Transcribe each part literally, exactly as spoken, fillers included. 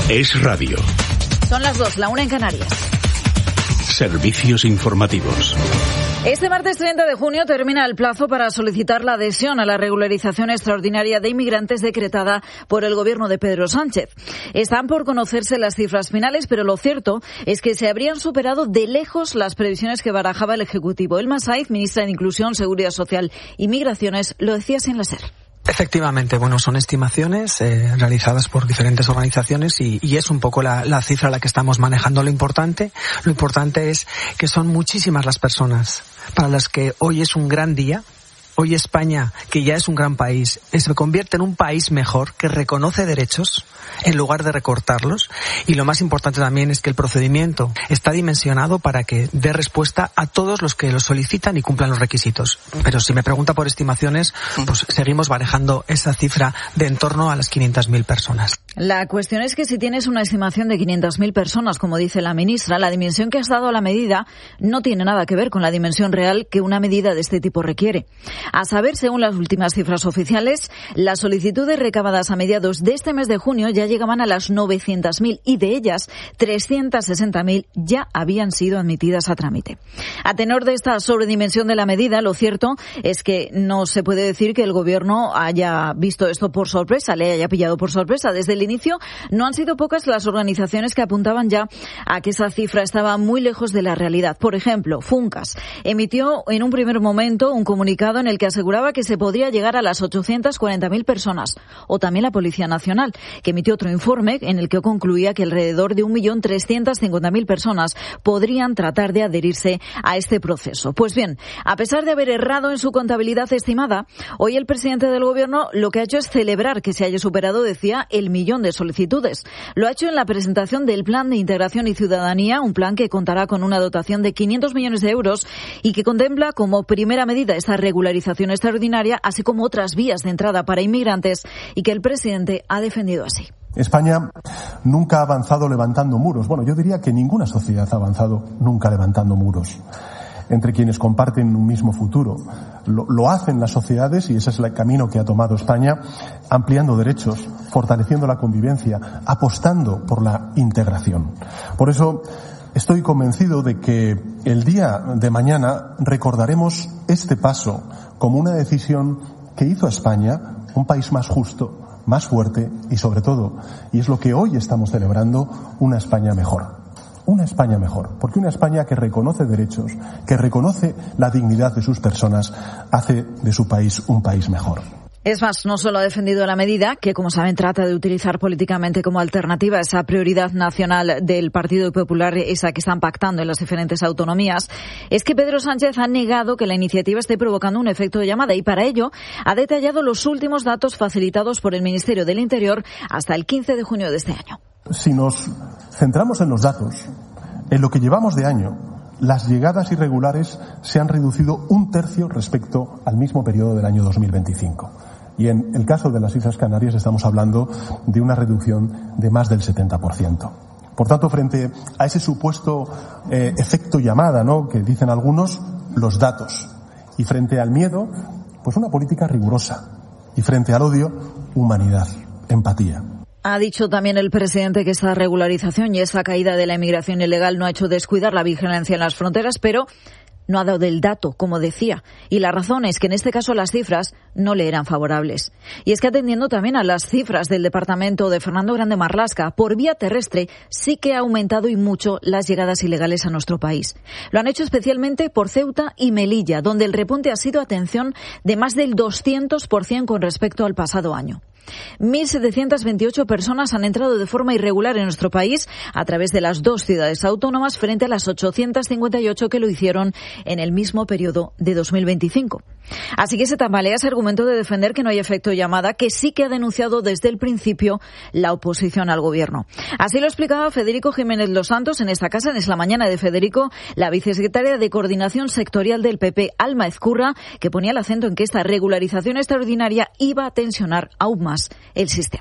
Es radio. Son las dos, la una en Canarias. Servicios informativos. Este martes treinta de junio termina el plazo para solicitar la adhesión a la regularización extraordinaria de inmigrantes decretada por el gobierno de Pedro Sánchez. Están por conocerse las cifras finales, pero lo cierto es que se habrían superado de lejos las previsiones que barajaba el Ejecutivo. Elma Saiz, ministra de Inclusión, Seguridad Social y Migraciones, lo decía sin la SER. Efectivamente, bueno, son estimaciones eh, realizadas por diferentes organizaciones y, y es un poco la, la cifra a la que estamos manejando. Lo importante, lo importante es que son muchísimas las personas para las que hoy es un gran día. Hoy España, que ya es un gran país, se convierte en un país mejor, que reconoce derechos en lugar de recortarlos. Y lo más importante también es que el procedimiento está dimensionado para que dé respuesta a todos los que lo solicitan y cumplan los requisitos. Pero si me pregunta por estimaciones, pues seguimos barajando esa cifra de en torno a las quinientas mil personas. La cuestión es que si tienes una estimación de quinientas mil personas, como dice la ministra, la dimensión que has dado a la medida no tiene nada que ver con la dimensión real que una medida de este tipo requiere. A saber, según las últimas cifras oficiales, las solicitudes recabadas a mediados de este mes de junio ya llegaban a las novecientas mil y de ellas trescientas sesenta mil ya habían sido admitidas a trámite. A tenor de esta sobredimensión de la medida, lo cierto es que no se puede decir que el Gobierno haya visto esto por sorpresa, le haya pillado por sorpresa. Desde el inicio no han sido pocas las organizaciones que apuntaban ya a que esa cifra estaba muy lejos de la realidad. Por ejemplo, Funcas emitió en un primer momento un comunicado en el que aseguraba que se podría llegar a las ochocientas cuarenta mil personas. O también la Policía Nacional, que emitió otro informe en el que concluía que alrededor de un millón trescientas cincuenta mil personas podrían tratar de adherirse a este proceso. Pues bien, a pesar de haber errado en su contabilidad estimada, hoy el presidente del Gobierno lo que ha hecho es celebrar que se haya superado, decía, el millón de solicitudes. Lo ha hecho en la presentación del Plan de Integración y Ciudadanía, un plan que contará con una dotación de quinientos millones de euros y que contempla como primera medida esta regularización extraordinaria, así como otras vías de entrada para inmigrantes, y que el presidente ha defendido así. España nunca ha avanzado levantando muros. Bueno, yo diría que ninguna sociedad ha avanzado nunca levantando muros entre quienes comparten un mismo futuro. Lo, lo hacen las sociedades, y ese es el camino que ha tomado España, ampliando derechos, fortaleciendo la convivencia, apostando por la integración. Por eso estoy convencido de que el día de mañana recordaremos este paso como una decisión que hizo a España un país más justo, más fuerte y, sobre todo, y es lo que hoy estamos celebrando, una España mejor. Una España mejor, porque una España que reconoce derechos, que reconoce la dignidad de sus personas, hace de su país un país mejor. Es más, no solo ha defendido la medida, que como saben trata de utilizar políticamente como alternativa a esa prioridad nacional del Partido Popular, esa que están pactando en las diferentes autonomías, es que Pedro Sánchez ha negado que la iniciativa esté provocando un efecto de llamada y para ello ha detallado los últimos datos facilitados por el Ministerio del Interior hasta el quince de junio de este año. Si nos centramos en los datos, en lo que llevamos de año, las llegadas irregulares se han reducido un tercio respecto al mismo periodo del año dos mil veinticinco. Y en el caso de las Islas Canarias estamos hablando de una reducción de más del setenta por ciento. Por tanto, frente a ese supuesto eh, efecto llamada, ¿no?, que dicen algunos, los datos. Y frente al miedo, pues una política rigurosa. Y frente al odio, humanidad, empatía. Ha dicho también el presidente que esta regularización y esta caída de la inmigración ilegal no ha hecho descuidar la vigilancia en las fronteras, pero no ha dado el dato, como decía. Y la razón es que en este caso las cifras no le eran favorables. Y es que atendiendo también a las cifras del departamento de Fernando Grande Marlaska, por vía terrestre sí que ha aumentado y mucho las llegadas ilegales a nuestro país. Lo han hecho especialmente por Ceuta y Melilla, donde el repunte ha sido, atención, de más del doscientos por ciento con respecto al pasado año. mil setecientas veintiocho personas han entrado de forma irregular en nuestro país a través de las dos ciudades autónomas frente a las ochocientas cincuenta y ocho que lo hicieron en el mismo periodo de dos mil veinticinco. Así que se tambalea ese argumento de defender que no hay efecto llamada, que sí que ha denunciado desde el principio la oposición al Gobierno. Así lo explicaba Federico Jiménez Los Santos en esta casa, en Es la Mañana de Federico, la vicesecretaria de Coordinación Sectorial del P P, Alma Ezcurra, que ponía el acento en que esta regularización extraordinaria iba a tensionar aún más el sistema.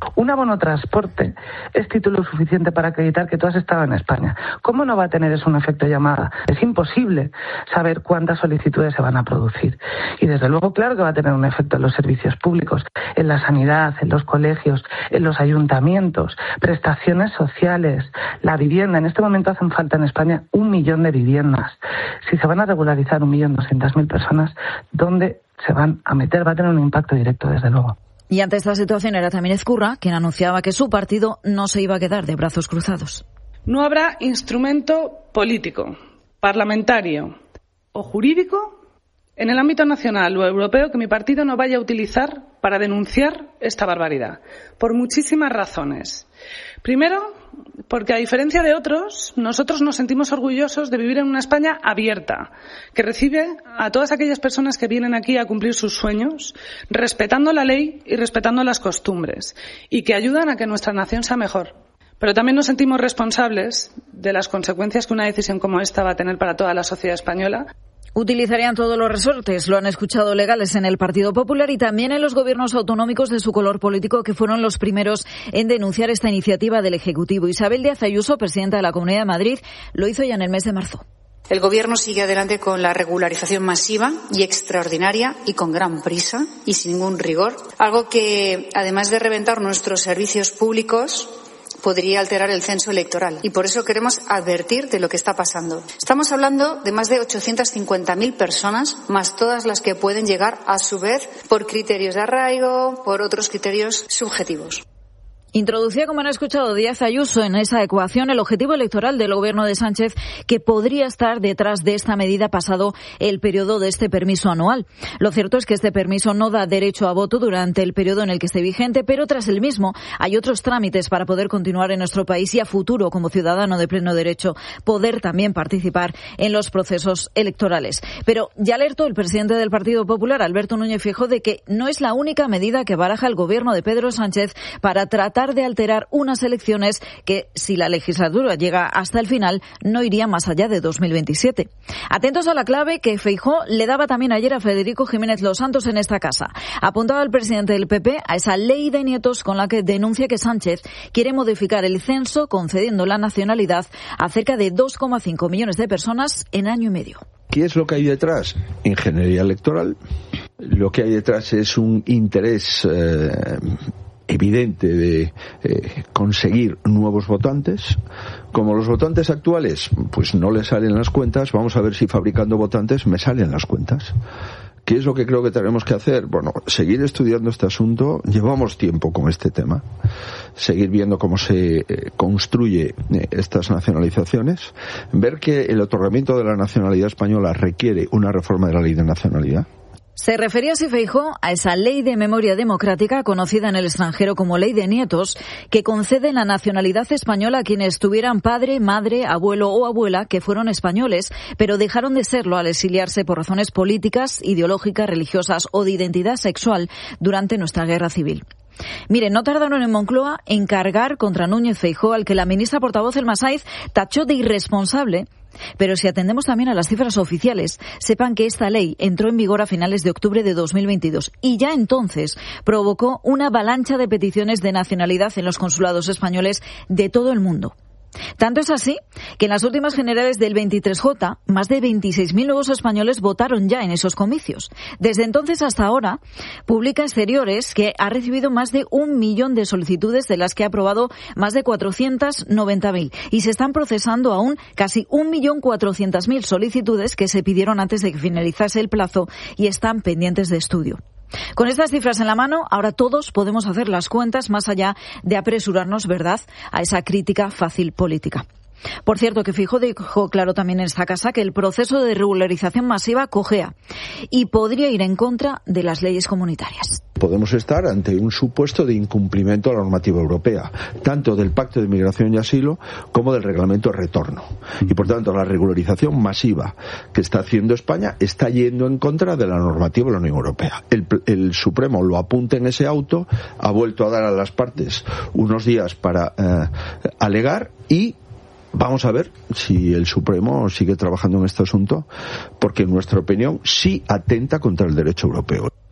Un abono transporte es título suficiente para acreditar que tú has estado en España. ¿Cómo no va a tener eso un efecto llamada? Es imposible saber cuántas solicitudes se van a producir. Y desde luego, claro que va a tener un efecto en los servicios públicos, en la sanidad, en los colegios, en los ayuntamientos, prestaciones sociales, la vivienda. En este momento hacen falta en España un millón de viviendas. Si se van a regularizar un millón doscientas mil personas, ¿dónde se van a meter? Va a tener un impacto directo, desde luego. Y ante esta situación era también Ezcurra quien anunciaba que su partido no se iba a quedar de brazos cruzados. No habrá instrumento político, parlamentario o jurídico en el ámbito nacional o europeo que mi partido no vaya a utilizar para denunciar esta barbaridad, por muchísimas razones. Primero, porque a diferencia de otros, nosotros nos sentimos orgullosos de vivir en una España abierta, que recibe a todas aquellas personas que vienen aquí a cumplir sus sueños, respetando la ley y respetando las costumbres, y que ayudan a que nuestra nación sea mejor. Pero también nos sentimos responsables de las consecuencias que una decisión como esta va a tener para toda la sociedad española. Utilizarían todos los resortes, lo han escuchado legales en el Partido Popular y también en los gobiernos autonómicos de su color político, que fueron los primeros en denunciar esta iniciativa del Ejecutivo. Isabel Díaz Ayuso, presidenta de la Comunidad de Madrid, lo hizo ya en el mes de marzo. El Gobierno sigue adelante con la regularización masiva y extraordinaria y con gran prisa y sin ningún rigor, algo que, además de reventar nuestros servicios públicos, podría alterar el censo electoral. Y por eso queremos advertir de lo que está pasando. Estamos hablando de más de ochocientas cincuenta mil personas, más todas las que pueden llegar a su vez por criterios de arraigo, por otros criterios subjetivos. Introducía, como han escuchado, Díaz Ayuso en esa ecuación el objetivo electoral del gobierno de Sánchez, que podría estar detrás de esta medida pasado el periodo de este permiso anual. Lo cierto es que este permiso no da derecho a voto durante el periodo en el que esté vigente, pero tras el mismo hay otros trámites para poder continuar en nuestro país y a futuro, como ciudadano de pleno derecho, poder también participar en los procesos electorales. Pero ya alertó el presidente del Partido Popular, Alberto Núñez Feijóo, de que no es la única medida que baraja el gobierno de Pedro Sánchez para tratar de alterar unas elecciones que, si la legislatura llega hasta el final, no iría más allá de dos mil veintisiete. Atentos a la clave que Feijóo le daba también ayer a Federico Jiménez Los Santos en esta casa. Apuntaba el presidente del P P a esa ley de nietos con la que denuncia que Sánchez quiere modificar el censo concediendo la nacionalidad a cerca de dos coma cinco millones de personas en año y medio. ¿Qué es lo que hay detrás? Ingeniería electoral. Lo que hay detrás es un interés eh, evidente de eh, conseguir nuevos votantes. Como los votantes actuales pues no les salen las cuentas, vamos a ver si fabricando votantes me salen las cuentas. ¿Qué es lo que creo que tenemos que hacer? Bueno, seguir estudiando este asunto. Llevamos tiempo con este tema. Seguir viendo cómo se eh, construye eh, estas nacionalizaciones. Ver que el otorgamiento de la nacionalidad española requiere una reforma de la ley de nacionalidad. Se refería así Feijóo a esa ley de memoria democrática conocida en el extranjero como ley de nietos, que concede la nacionalidad española a quienes tuvieran padre, madre, abuelo o abuela que fueron españoles, pero dejaron de serlo al exiliarse por razones políticas, ideológicas, religiosas o de identidad sexual durante nuestra guerra civil. Miren, no tardaron en Moncloa en cargar contra Núñez Feijóo, al que la ministra portavoz Elma Sáiz tachó de irresponsable. Pero si atendemos también a las cifras oficiales, sepan que esta ley entró en vigor a finales de octubre de dos mil veintidós y ya entonces provocó una avalancha de peticiones de nacionalidad en los consulados españoles de todo el mundo. Tanto es así que en las últimas generales del veintitrés J, más de veintiséis mil nuevos españoles votaron ya en esos comicios. Desde entonces hasta ahora, publica Exteriores que ha recibido más de un millón de solicitudes, de las que ha aprobado más de cuatrocientas noventa mil. Y se están procesando aún casi un millón cuatrocientas mil solicitudes que se pidieron antes de que finalizase el plazo y están pendientes de estudio. Con estas cifras en la mano, ahora todos podemos hacer las cuentas más allá de apresurarnos, ¿verdad?, a esa crítica fácil política. Por cierto, que Feijóo dejó claro también en esta casa que el proceso de regularización masiva cojea y podría ir en contra de las leyes comunitarias. Podemos estar ante un supuesto de incumplimiento a la normativa europea, tanto del Pacto de Migración y Asilo como del Reglamento de Retorno. Y por tanto, la regularización masiva que está haciendo España está yendo en contra de la normativa de la Unión Europea. El, el Supremo lo apunta en ese auto, ha vuelto a dar a las partes unos días para eh, alegar y vamos a ver si el Supremo sigue trabajando en este asunto, porque en nuestra opinión sí atenta contra el derecho europeo.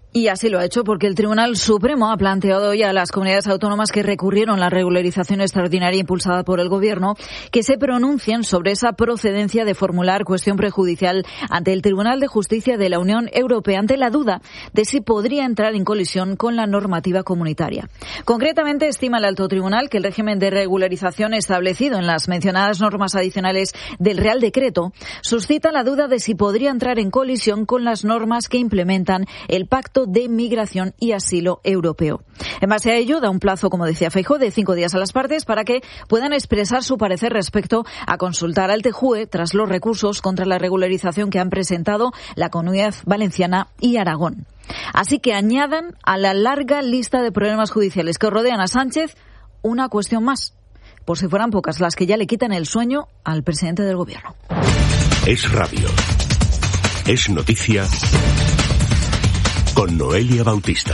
Y así lo ha hecho porque el Tribunal Supremo ha planteado hoy a las comunidades autónomas que recurrieron la regularización extraordinaria impulsada por el Gobierno que se pronuncien sobre esa procedencia de formular cuestión prejudicial ante el Tribunal de Justicia de la Unión Europea ante la duda de si podría entrar en colisión con la normativa comunitaria. Concretamente, estima el Alto Tribunal que el régimen de regularización establecido en las mencionadas normas adicionales del Real Decreto suscita la duda de si podría entrar en colisión con las normas que implementan el Pacto de Migración y Asilo Europeo. En base a ello, da un plazo, como decía Feijóo, de cinco días a las partes para que puedan expresar su parecer respecto a consultar al T J U E tras los recursos contra la regularización que han presentado la Comunidad Valenciana y Aragón. Así que añadan a la larga lista de problemas judiciales que rodean a Sánchez una cuestión más, por si fueran pocas las que ya le quitan el sueño al presidente del Gobierno. Es radio. Es noticia. Con Noelia Bautista.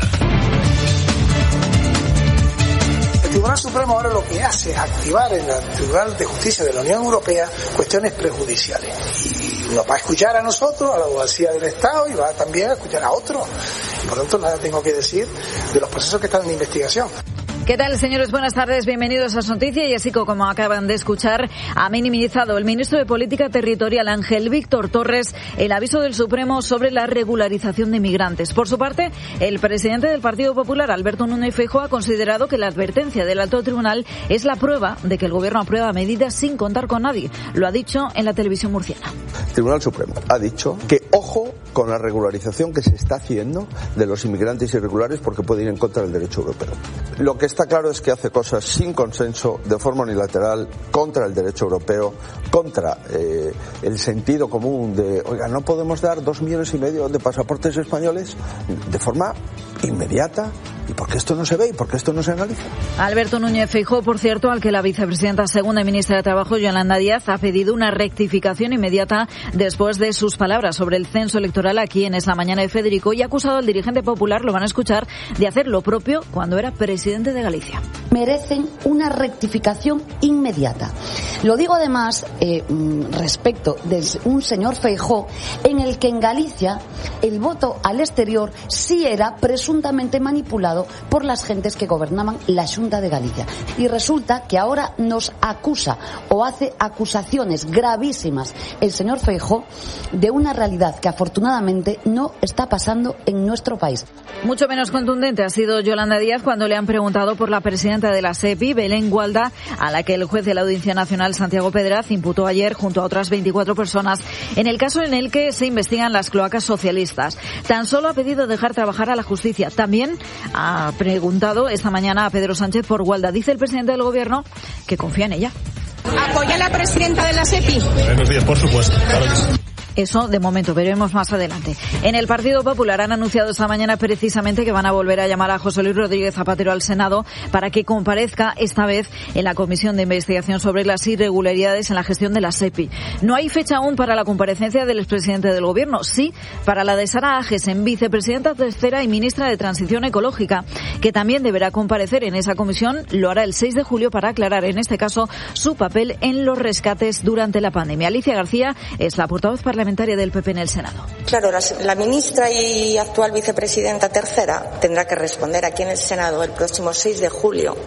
El Tribunal Supremo ahora lo que hace es activar en el Tribunal de Justicia de la Unión Europea cuestiones prejudiciales. Y nos va a escuchar a nosotros, a la abogacía del Estado, y va también a escuchar a otros. Y por lo tanto, nada tengo que decir de los procesos que están en investigación. ¿Qué tal, señores? Buenas tardes, bienvenidos a Son Noticia. Y así como acaban de escuchar, ha minimizado el ministro de Política Territorial, Ángel Víctor Torres, el aviso del Supremo sobre la regularización de inmigrantes. Por su parte, el presidente del Partido Popular, Alberto Núñez Feijóo, ha considerado que la advertencia del Alto Tribunal es la prueba de que el Gobierno aprueba medidas sin contar con nadie. Lo ha dicho en la televisión murciana. El Tribunal Supremo ha dicho que ojo con la regularización que se está haciendo de los inmigrantes irregulares porque puede ir en contra del derecho europeo. Lo que está claro es que hace cosas sin consenso, de forma unilateral, contra el derecho europeo, contra eh, el sentido común de, oiga, no podemos dar dos millones y medio de pasaportes españoles de forma inmediata. ¿Y por qué esto no se ve y por qué esto no se analiza? Alberto Núñez Feijóo, por cierto, al que la vicepresidenta segunda y ministra de Trabajo, Yolanda Díaz, ha pedido una rectificación inmediata después de sus palabras sobre el censo electoral aquí en Es la Mañana de Federico, y ha acusado al dirigente popular, lo van a escuchar, de hacer lo propio cuando era presidente de Galicia. Merecen una rectificación inmediata. Lo digo además eh, respecto de un señor Feijóo en el que en Galicia el voto al exterior sí era presuntamente manipulado por las gentes que gobernaban la Xunta de Galicia. Y resulta que ahora nos acusa o hace acusaciones gravísimas el señor Feijóo de una realidad que afortunadamente no está pasando en nuestro país. Mucho menos contundente ha sido Yolanda Díaz cuando le han preguntado por la presidenta de la SEPI, Belén Gualda, a la que el juez de la Audiencia Nacional, Santiago Pedraz, imputó ayer junto a otras veinticuatro personas en el caso en el que se investigan las cloacas socialistas. Tan solo ha pedido dejar trabajar a la justicia. También ha preguntado esta mañana a Pedro Sánchez por Gualda. Dice el presidente del Gobierno que confía en ella. ¿Apoya a la presidenta de la SEPI? Buenos días, por supuesto. Claro que sí. Eso, de momento, veremos más adelante. En el Partido Popular han anunciado esta mañana precisamente que van a volver a llamar a José Luis Rodríguez Zapatero al Senado para que comparezca esta vez en la Comisión de Investigación sobre las irregularidades en la gestión de la SEPI. No hay fecha aún para la comparecencia del expresidente del Gobierno, sí para la de Sara Agesen, vicepresidenta tercera y ministra de Transición Ecológica, que también deberá comparecer en esa comisión. Lo hará el seis de julio para aclarar, en este caso, su papel en los rescates durante la pandemia. Alicia García es la portavoz parlamentaria del P P en el Senado. Claro, la, la ministra y actual vicepresidenta tercera tendrá que responder aquí en el Senado el próximo seis de julio.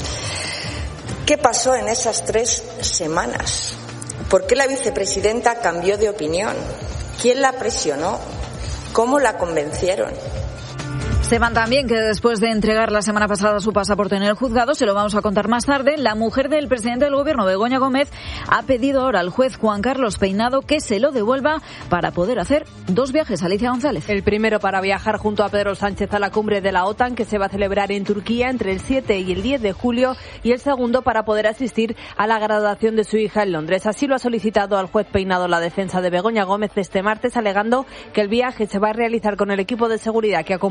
¿Qué pasó en esas tres semanas? ¿Por qué la vicepresidenta cambió de opinión? ¿Quién la presionó? ¿Cómo la convencieron? Sepan también que después de entregar la semana pasada su pasaporte en el juzgado, se lo vamos a contar más tarde, la mujer del presidente del Gobierno, Begoña Gómez, ha pedido ahora al juez Juan Carlos Peinado que se lo devuelva para poder hacer dos viajes. Alicia González. El primero para viajar junto a Pedro Sánchez a la cumbre de la OTAN, que se va a celebrar en Turquía entre el siete y el diez de julio, y el segundo para poder asistir a la graduación de su hija en Londres. Así lo ha solicitado al juez Peinado la defensa de Begoña Gómez este martes, alegando que el viaje se va a realizar con el equipo de seguridad que acompaña al presidente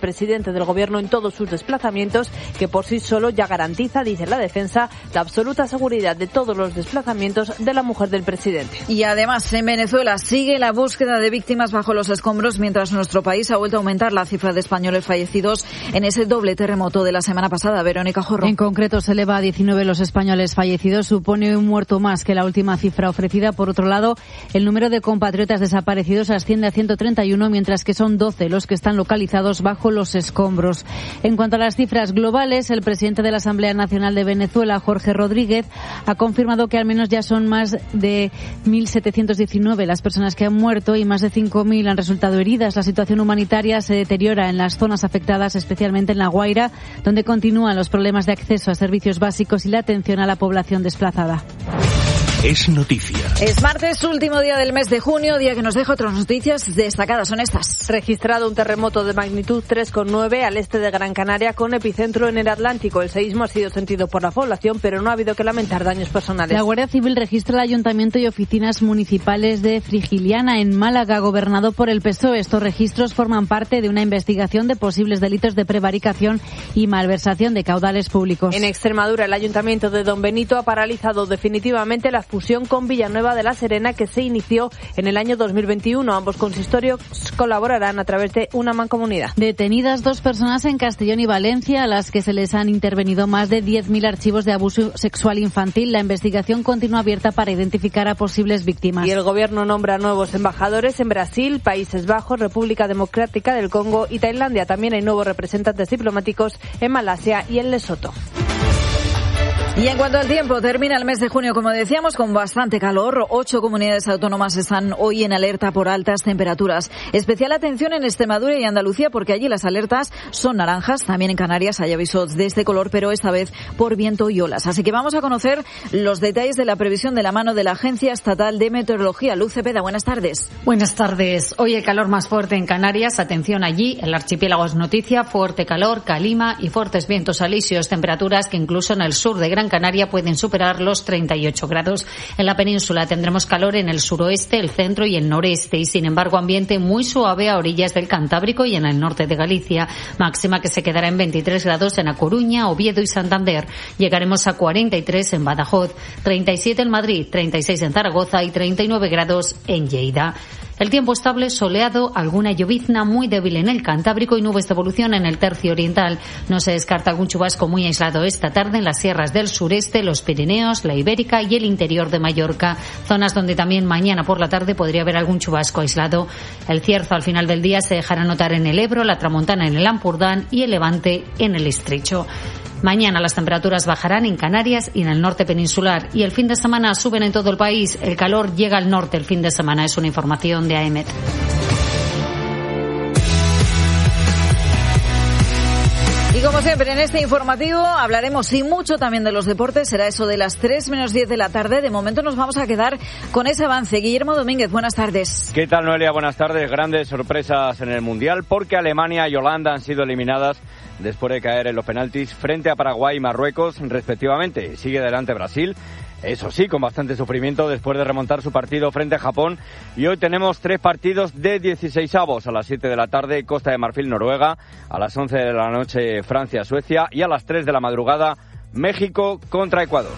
presidente del gobierno en todos sus desplazamientos, que por sí solo ya garantiza, dice la defensa, la absoluta seguridad de todos los desplazamientos de la mujer del presidente. Y además, en Venezuela sigue la búsqueda de víctimas bajo los escombros, mientras nuestro país ha vuelto a aumentar la cifra de españoles fallecidos en ese doble terremoto de la semana pasada. Verónica Jorro. En concreto, se eleva a diecinueve los españoles fallecidos, supone un muerto más que la última cifra ofrecida. Por otro lado, el número de compatriotas desaparecidos asciende a ciento treinta y uno, mientras que son doce los que están localizados bajo los escombros. En cuanto a las cifras globales, el presidente de la Asamblea Nacional de Venezuela, Jorge Rodríguez, ha confirmado que al menos ya son más de mil setecientos diecinueve las personas que han muerto y más de cinco mil han resultado heridas. La situación humanitaria se deteriora en las zonas afectadas, especialmente en La Guaira, donde continúan los problemas de acceso a servicios básicos y la atención a la población desplazada. Es noticia. Es martes, último día del mes de junio, día que nos deja otras noticias destacadas. Son estas. Registrado un terremoto de magnitud tres coma nueve al este de Gran Canaria, con epicentro en el Atlántico. El seísmo ha sido sentido por la población, pero no ha habido que lamentar daños personales. La Guardia Civil registra el ayuntamiento y oficinas municipales de Frigiliana, en Málaga, gobernado por el P S O E. Estos registros forman parte de una investigación de posibles delitos de prevaricación y malversación de caudales públicos. En Extremadura, el ayuntamiento de Don Benito ha paralizado definitivamente la fusión con Villanueva de la Serena, que se inició en el año dos mil veintiuno. Ambos consistorios colaborarán a través de una mancomunidad. Detenidas dos personas en Castellón y Valencia, a las que se les han intervenido más de diez mil archivos de abuso sexual infantil. La investigación continúa abierta para identificar a posibles víctimas. Y el gobierno nombra nuevos embajadores en Brasil, Países Bajos, República Democrática del Congo y Tailandia. También hay nuevos representantes diplomáticos en Malasia y en Lesoto. Y en cuanto al tiempo, termina el mes de junio, como decíamos, con bastante calor. Ocho comunidades autónomas están hoy en alerta por altas temperaturas. Especial atención en Extremadura y Andalucía, porque allí las alertas son naranjas. También en Canarias hay avisos de este color, pero esta vez por viento y olas. Así que vamos a conocer los detalles de la previsión de la mano de la Agencia Estatal de Meteorología. Luz Cepeda, buenas tardes. Buenas tardes. Hoy el calor más fuerte en Canarias. Atención allí, el archipiélago es noticia. Fuerte calor, calima y fuertes vientos alisios. Temperaturas que incluso en el sur de Gran Canaria pueden superar los treinta y ocho grados. En la península tendremos calor en el suroeste, el centro y el noreste, y sin embargo ambiente muy suave a orillas del Cantábrico y en el norte de Galicia. Máxima que se quedará en veintitrés grados en A Coruña, Oviedo y Santander. Llegaremos a cuarenta y tres en Badajoz, treinta y siete en Madrid, treinta y seis en Zaragoza y treinta y nueve grados en Lleida. El tiempo estable, soleado, alguna llovizna muy débil en el Cantábrico y nubes de evolución en el tercio oriental. No se descarta algún chubasco muy aislado esta tarde en las sierras del sureste, los Pirineos, la Ibérica y el interior de Mallorca. Zonas donde también mañana por la tarde podría haber algún chubasco aislado. El cierzo al final del día se dejará notar en el Ebro, la Tramontana en el Ampurdán y el Levante en el Estrecho. Mañana las temperaturas bajarán en Canarias y en el norte peninsular, y el fin de semana suben en todo el país. El calor llega al norte el fin de semana, es una información de A E M E T. Y como siempre, en este informativo hablaremos y mucho también de los deportes. Será eso de las tres menos diez de la tarde. De momento nos vamos a quedar con ese avance. Guillermo Domínguez, buenas tardes. ¿Qué tal, Noelia? Buenas tardes. Grandes sorpresas en el Mundial, porque Alemania y Holanda han sido eliminadas después de caer en los penaltis frente a Paraguay y Marruecos, respectivamente. Sigue adelante Brasil, eso sí, con bastante sufrimiento después de remontar su partido frente a Japón. Y hoy tenemos tres partidos de dieciseisavos. A las siete de la tarde, Costa de Marfil, Noruega. A las once de la noche, Francia, Suecia. Y a las tres de la madrugada, México contra Ecuador.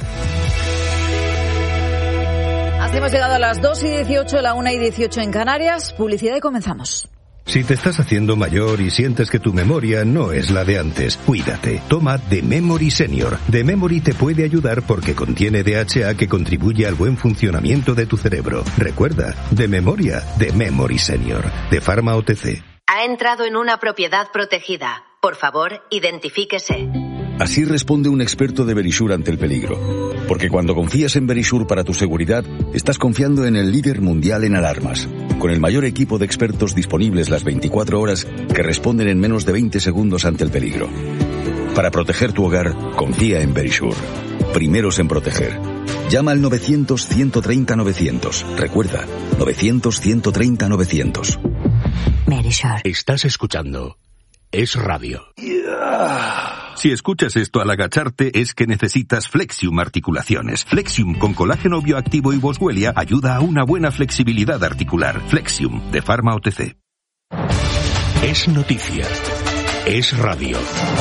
Así hemos llegado a las dos y dieciocho, la una y dieciocho en Canarias. Publicidad y comenzamos. Si te estás haciendo mayor y sientes que tu memoria no es la de antes, cuídate. Toma The Memory Senior. The Memory te puede ayudar porque contiene D H A que contribuye al buen funcionamiento de tu cerebro. Recuerda, de memoria, The Memory Senior. De Pharma O T C. Ha entrado en una propiedad protegida. Por favor, identifíquese. Así responde un experto de Verisure ante el peligro. Porque cuando confías en Verisure para tu seguridad, estás confiando en el líder mundial en alarmas, con el mayor equipo de expertos disponibles las veinticuatro horas que responden en menos de veinte segundos ante el peligro. Para proteger tu hogar, confía en Verisure. Primeros en proteger. Llama al novecientos, ciento treinta, novecientos. Recuerda, novecientos, ciento treinta, novecientos. Verisure. Estás escuchando Es Radio. Si escuchas esto al agacharte, es que necesitas Flexium Articulaciones. Flexium con colágeno bioactivo y boswellia ayuda a una buena flexibilidad articular. Flexium, de Pharma O T C. Es noticia. Es radio.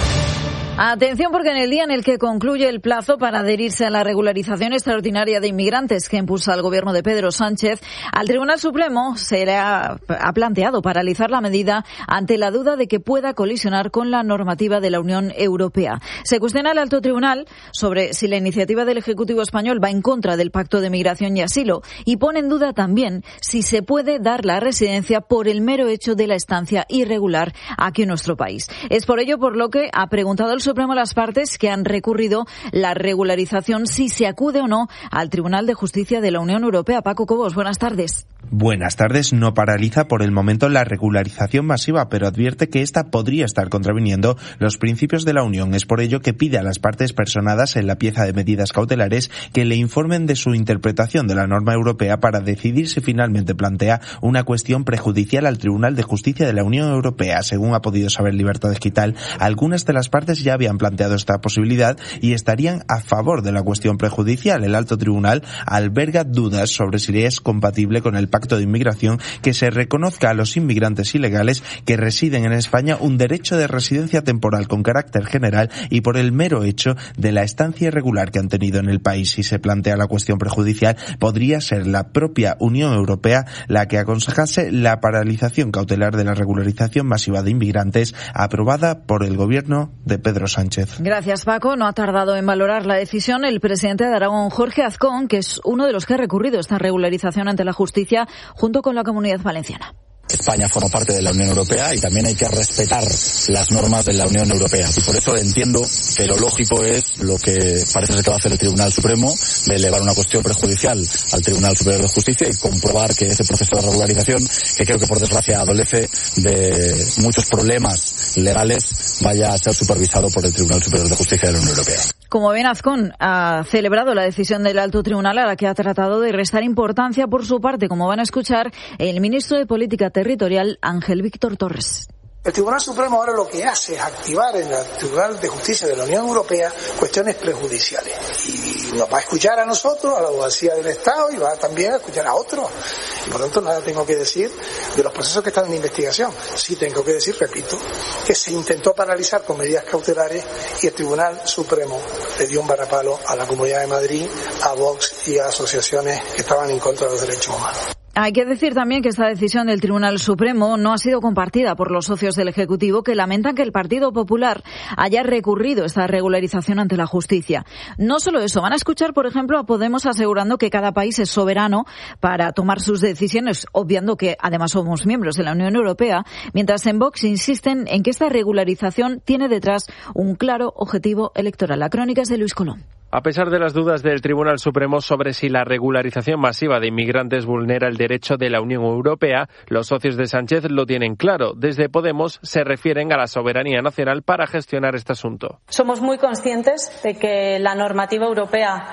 Atención, porque en el día en el que concluye el plazo para adherirse a la regularización extraordinaria de inmigrantes que impulsa el gobierno de Pedro Sánchez, al Tribunal Supremo se le ha, ha planteado paralizar la medida ante la duda de que pueda colisionar con la normativa de la Unión Europea. Se cuestiona el alto tribunal sobre si la iniciativa del Ejecutivo español va en contra del Pacto de Migración y Asilo y pone en duda también si se puede dar la residencia por el mero hecho de la estancia irregular aquí en nuestro país. Es por ello por lo que ha preguntado el Supremo a las partes que han recurrido la regularización si se acude o no al Tribunal de Justicia de la Unión Europea. Paco Cobos, buenas tardes. Buenas tardes. No paraliza por el momento la regularización masiva, pero advierte que esta podría estar contraviniendo los principios de la Unión. Es por ello que pide a las partes personadas en la pieza de medidas cautelares que le informen de su interpretación de la norma europea para decidir si finalmente plantea una cuestión prejudicial al Tribunal de Justicia de la Unión Europea. Según ha podido saber Libertad Digital, algunas de las partes ya habían planteado esta posibilidad y estarían a favor de la cuestión prejudicial. El alto tribunal alberga dudas sobre si es compatible con el Pacto de Inmigración que se reconozca a los inmigrantes ilegales que residen en España un derecho de residencia temporal con carácter general y por el mero hecho de la estancia irregular que han tenido en el país. Si se plantea la cuestión prejudicial, podría ser la propia Unión Europea la que aconsejase la paralización cautelar de la regularización masiva de inmigrantes aprobada por el gobierno de Pedro Sánchez. Gracias, Paco. No ha tardado en valorar la decisión el presidente de Aragón, Jorge Azcón, que es uno de los que ha recurrido esta regularización ante la justicia junto con la Comunidad Valenciana. España forma parte de la Unión Europea y también hay que respetar las normas de la Unión Europea. Y por eso entiendo que lo lógico es lo que parece ser que va a hacer el Tribunal Supremo, de elevar una cuestión prejudicial al Tribunal Superior de Justicia y comprobar que ese proceso de regularización, que creo que por desgracia adolece de muchos problemas legales, vaya a ser supervisado por el Tribunal Superior de Justicia de la Unión Europea. Como ven, Azcón ha celebrado la decisión del alto tribunal a la que ha tratado de restar importancia por su parte, como van a escuchar, el ministro de Política Territorial, Ángel Víctor Torres. El Tribunal Supremo ahora lo que hace es activar en el Tribunal de Justicia de la Unión Europea cuestiones prejudiciales. Y nos va a escuchar a nosotros, a la abogacía del Estado, y va también a escuchar a otros. Y por lo tanto nada tengo que decir de los procesos que están en investigación. Sí tengo que decir, repito, que se intentó paralizar con medidas cautelares y el Tribunal Supremo le dio un varapalo a la Comunidad de Madrid, a Vox y a asociaciones que estaban en contra de los derechos humanos. Hay que decir también que esta decisión del Tribunal Supremo no ha sido compartida por los socios del Ejecutivo, que lamentan que el Partido Popular haya recurrido esta regularización ante la justicia. No solo eso, van a escuchar, por ejemplo, a Podemos asegurando que cada país es soberano para tomar sus decisiones, obviando que además somos miembros de la Unión Europea, mientras en Vox insisten en que esta regularización tiene detrás un claro objetivo electoral. La crónica es de Luis Colón. A pesar de las dudas del Tribunal Supremo sobre si la regularización masiva de inmigrantes vulnera el derecho de la Unión Europea, los socios de Sánchez lo tienen claro. Desde Podemos se refieren a la soberanía nacional para gestionar este asunto. Somos muy conscientes de que la normativa europea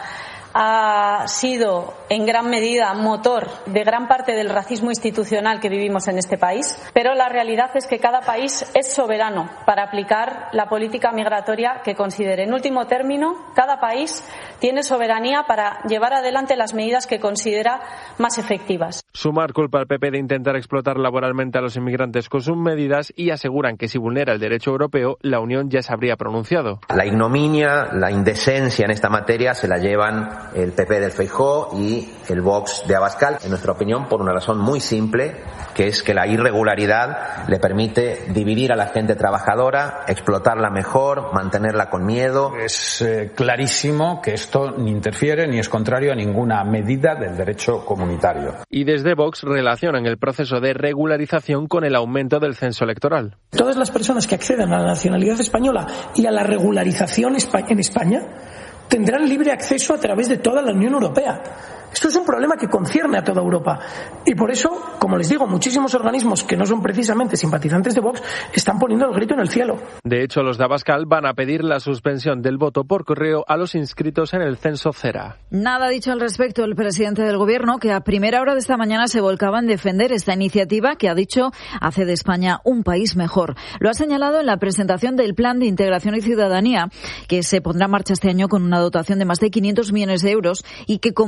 ha sido en gran medida motor de gran parte del racismo institucional que vivimos en este país, pero la realidad es que cada país es soberano para aplicar la política migratoria que considere. En último término, cada país tiene soberanía para llevar adelante las medidas que considera más efectivas. Sumar culpa al P P de intentar explotar laboralmente a los inmigrantes con sus medidas y aseguran que si vulnera el derecho europeo, la Unión ya se habría pronunciado. La ignominia, la indecencia en esta materia se la llevan el P P del Feijóo y el Vox de Abascal, en nuestra opinión, por una razón muy simple, que es que la irregularidad le permite dividir a la gente trabajadora, explotarla mejor, mantenerla con miedo. Es eh, clarísimo que esto ni interfiere ni es contrario a ninguna medida del derecho comunitario. Y desde Vox relacionan el proceso de regularización con el aumento del censo electoral. Todas las personas que accedan a la nacionalidad española y a la regularización en España tendrán libre acceso a través de toda la Unión Europea. Esto es un problema que concierne a toda Europa. Y por eso, como les digo, muchísimos organismos que no son precisamente simpatizantes de Vox están poniendo el grito en el cielo. De hecho, los de Abascal van a pedir la suspensión del voto por correo a los inscritos en el censo Cera. Nada ha dicho al respecto el presidente del Gobierno, que a primera hora de esta mañana se volcaba en defender esta iniciativa que, ha dicho, hace de España un país mejor. Lo ha señalado en la presentación del Plan de Integración y Ciudadanía, que se pondrá en marcha este año con una dotación de más de quinientos millones de euros y que como primera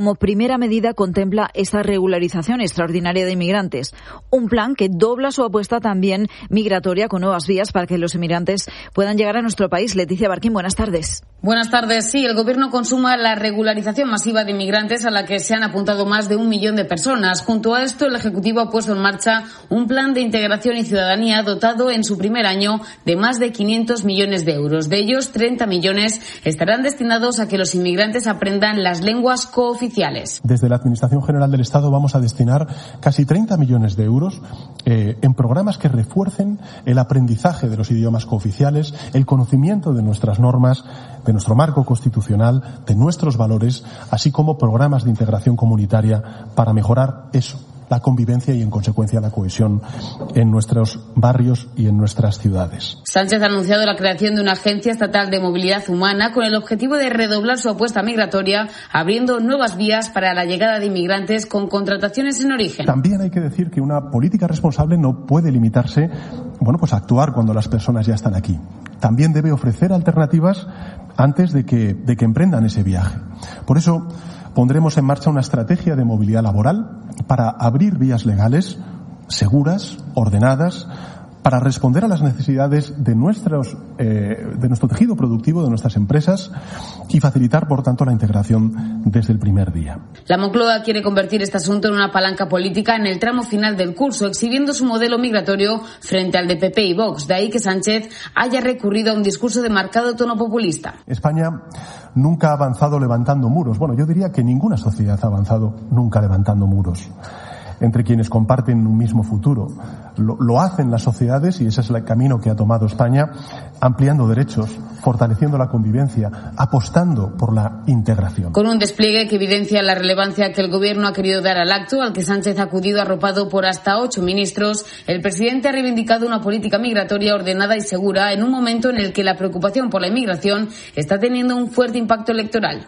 primera medida contempla esta regularización extraordinaria de inmigrantes. Un plan que dobla su apuesta también migratoria con nuevas vías para que los inmigrantes puedan llegar a nuestro país. Leticia Barquín, buenas tardes. Buenas tardes. Sí, el Gobierno consuma la regularización masiva de inmigrantes a la que se han apuntado más de un millón de personas. Junto a esto, el Ejecutivo ha puesto en marcha un plan de integración y ciudadanía dotado en su primer año de más de quinientos millones de euros. De ellos, treinta millones estarán destinados a que los inmigrantes aprendan las lenguas cooficiales. Desde la Administración General del Estado vamos a destinar casi treinta millones de euros eh, en programas que refuercen el aprendizaje de los idiomas cooficiales, el conocimiento de nuestras normas, de nuestro marco constitucional, de nuestros valores, así como programas de integración comunitaria para mejorar eso, la convivencia y, en consecuencia, la cohesión en nuestros barrios y en nuestras ciudades. Sánchez ha anunciado la creación de una agencia estatal de movilidad humana con el objetivo de redoblar su apuesta migratoria, abriendo nuevas vías para la llegada de inmigrantes con contrataciones en origen. También hay que decir que una política responsable no puede limitarse, bueno, pues a actuar cuando las personas ya están aquí. También debe ofrecer alternativas antes de que, de que emprendan ese viaje. Por eso, pondremos en marcha una estrategia de movilidad laboral para abrir vías legales, seguras, ordenadas, para responder a las necesidades de, nuestros, eh, de nuestro tejido productivo, de nuestras empresas y facilitar, por tanto, la integración desde el primer día. La Moncloa quiere convertir este asunto en una palanca política en el tramo final del curso, exhibiendo su modelo migratorio frente al de P P y Vox. De ahí que Sánchez haya recurrido a un discurso de marcado tono populista. España nunca ha avanzado levantando muros. Bueno, yo diría que ninguna sociedad ha avanzado nunca levantando muros entre quienes comparten un mismo futuro. Lo, lo hacen las sociedades, y ese es el camino que ha tomado España, ampliando derechos, fortaleciendo la convivencia, apostando por la integración. Con un despliegue que evidencia la relevancia que el Gobierno ha querido dar al acto, al que Sánchez ha acudido arropado por hasta ocho ministros, el presidente ha reivindicado una política migratoria ordenada y segura en un momento en el que la preocupación por la inmigración está teniendo un fuerte impacto electoral.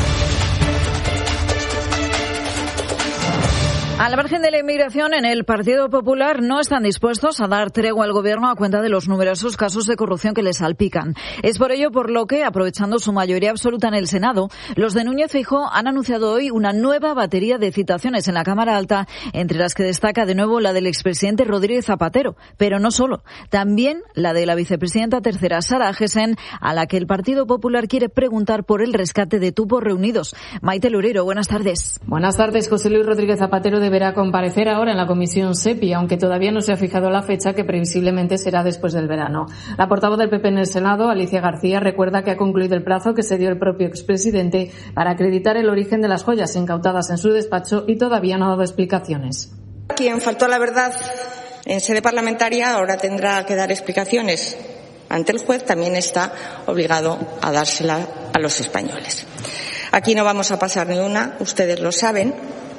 Al margen de la inmigración, en el Partido Popular no están dispuestos a dar tregua al Gobierno a cuenta de los numerosos casos de corrupción que les salpican. Es por ello por lo que, aprovechando su mayoría absoluta en el Senado, los de Núñez Feijóo han anunciado hoy una nueva batería de citaciones en la Cámara Alta, entre las que destaca de nuevo la del expresidente Rodríguez Zapatero, pero no solo, también la de la vicepresidenta tercera, Sara Agesen, a la que el Partido Popular quiere preguntar por el rescate de tubos reunidos. Maite Loureiro, buenas tardes. Buenas tardes. José Luis Rodríguez Zapatero de deberá comparecer ahora en la Comisión SEPI, aunque todavía no se ha fijado la fecha, que previsiblemente será después del verano. La portavoz del P P en el Senado, Alicia García, recuerda que ha concluido el plazo que se dio el propio expresidente para acreditar el origen de las joyas incautadas en su despacho y todavía no ha dado explicaciones. Quien faltó a la verdad en sede parlamentaria ahora tendrá que dar explicaciones ante el juez, también está obligado a dársela a los españoles. Aquí no vamos a pasar ni una, ustedes lo saben.